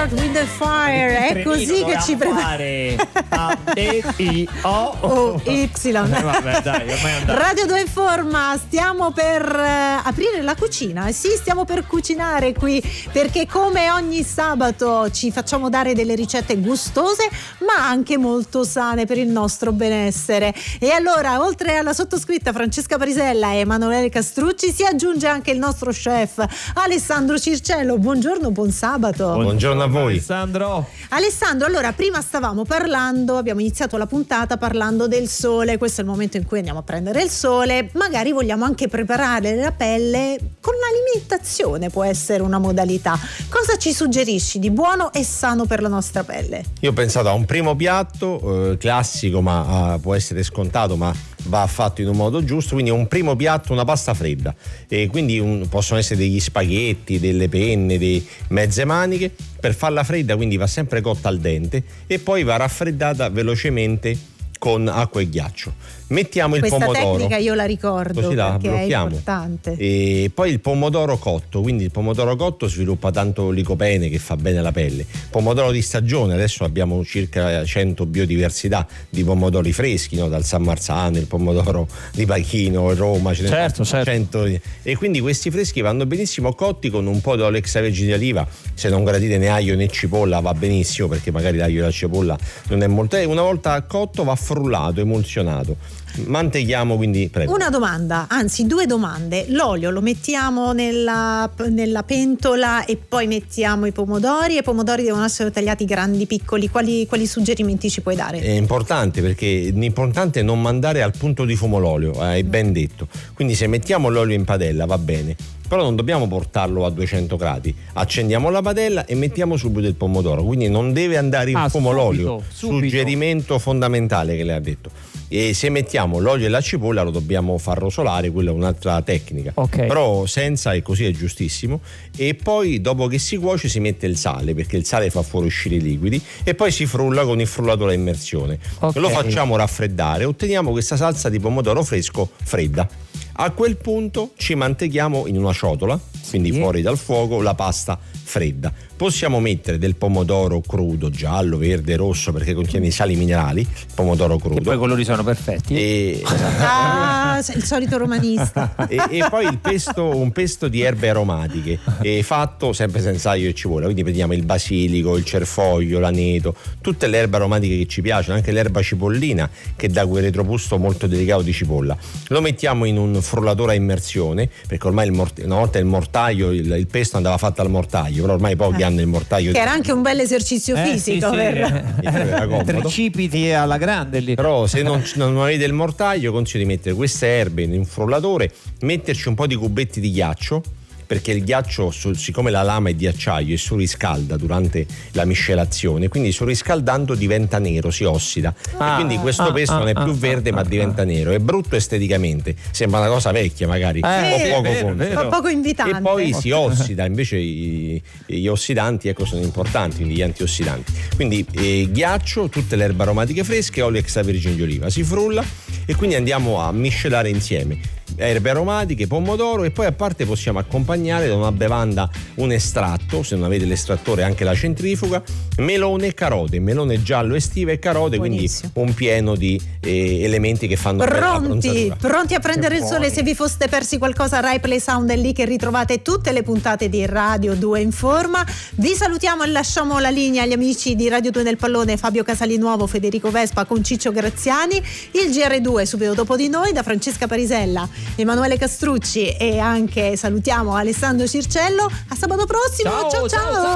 Earth, Wind and Fire. È così che ci prepariamo. Vabbè, dai, Radio 2 Informa, stiamo per aprire la cucina. Sì, stiamo per cucinare qui, perché come ogni sabato ci facciamo dare delle ricette gustose ma anche molto sane per il nostro benessere. E allora, oltre alla sottoscritta Francesca Parisella e Emanuele Castrucci, si aggiunge anche il nostro chef Alessandro Circello. Buongiorno, buon sabato. Buongiorno a voi. Alessandro, allora prima stavamo parlando, abbiamo iniziato la puntata parlando del sole. Questo è il momento in cui andiamo a prendere il sole. Magari vogliamo anche preparare la pelle con l'alimentazione, può essere una modalità. Cosa ci suggerisci di buono e sano per la nostra pelle? Io ho pensato a un primo piatto classico, ma può essere scontato, ma va fatto in un modo giusto. Quindi un primo piatto, una pasta fredda, e quindi possono essere degli spaghetti, delle penne, delle mezze maniche. Per farla fredda, quindi va sempre cotta al dente e poi va raffreddata velocemente con acqua e ghiaccio. Mettiamo il pomodoro. Questa tecnica io la ricordo, così la perché blocchiamo. è importante. E poi il pomodoro cotto, quindi il pomodoro cotto sviluppa tanto licopene che fa bene alla pelle. Pomodoro di stagione, adesso abbiamo circa 100 biodiversità di pomodori freschi, no? Dal San Marzano, il pomodoro di Pachino, Roma, certo. 100. E quindi questi freschi vanno benissimo cotti con un po' di olio extravergine di oliva. Se non gradite né aglio né cipolla va benissimo, perché magari l'aglio e la cipolla non è molto. Una volta cotto va frullato, emulsionato. Manteghiamo, quindi prego. Una domanda, anzi due domande. L'olio lo mettiamo nella pentola e poi mettiamo i pomodori, e i pomodori devono essere tagliati grandi, piccoli. Quali suggerimenti ci puoi dare? È importante, perché l'importante è non mandare al punto di fumo l'olio, hai ben detto. Quindi se mettiamo l'olio in padella va bene, però non dobbiamo portarlo a 200 gradi. Accendiamo la padella e mettiamo subito il pomodoro, quindi non deve andare in fumo l'olio. Suggerimento fondamentale che lei ha detto. E se mettiamo l'olio e la cipolla lo dobbiamo far rosolare, quella è un'altra tecnica. Però senza, e così è giustissimo. E poi dopo che si cuoce si mette il sale, perché il sale fa fuoriuscire i liquidi, e poi si frulla con il frullatore a immersione. Lo facciamo raffreddare, otteniamo questa salsa di pomodoro fresco fredda. A quel punto ci manteghiamo in una ciotola, quindi fuori dal fuoco, la pasta fredda. Possiamo mettere del pomodoro crudo, giallo, verde, rosso, perché contiene i sali minerali, pomodoro crudo. E poi i colori sono perfetti. Il solito romanista. e poi un pesto di erbe aromatiche, fatto sempre senza aglio e cipolla. Quindi prendiamo il basilico, il cerfoglio, l'aneto, tutte le erbe aromatiche che ci piacciono, anche l'erba cipollina, che dà quel retrogusto molto delicato di cipolla. Lo mettiamo in un frullatore a immersione, perché ormai una volta il mortaio, il pesto andava fatto al mortaio, però ormai pochi hanno il mortaio. Che era anche un bel esercizio fisico, era comodo. Tricipiti alla grande lì. Però se non avete il mortaio, consiglio di mettere queste erbe in un frullatore, metterci un po' di cubetti di ghiaccio, perché il ghiaccio, siccome la lama è di acciaio, e surriscalda durante la miscelazione, quindi surriscaldando diventa nero, si ossida, e quindi questo pesto non è più verde ma diventa nero. È brutto esteticamente, sembra una cosa vecchia magari, poco invitante. E poi si ossida, invece gli ossidanti sono importanti, gli antiossidanti. Quindi ghiaccio, tutte le erbe aromatiche fresche, olio extravergine di oliva, si frulla e quindi andiamo a miscelare insieme erbe aromatiche, pomodoro, e poi a parte possiamo accompagnare da una bevanda un estratto, se non avete l'estrattore anche la centrifuga, melone e carote, melone giallo estivo e carote. Buonissimo. Quindi un pieno di elementi che fanno pronti a prendere il sole. Se vi foste persi qualcosa, Rai Play Sound è lì, che ritrovate tutte le puntate di Radio 2 Informa. Vi salutiamo e lasciamo la linea agli amici di Radio 2 nel pallone, Fabio Casalinuovo, Federico Vespa con Ciccio Graziani. Il GR2 subito dopo di noi, da Francesca Parisella, Emanuele Castrucci, e anche salutiamo Alessandro Circello. A sabato prossimo. Ciao.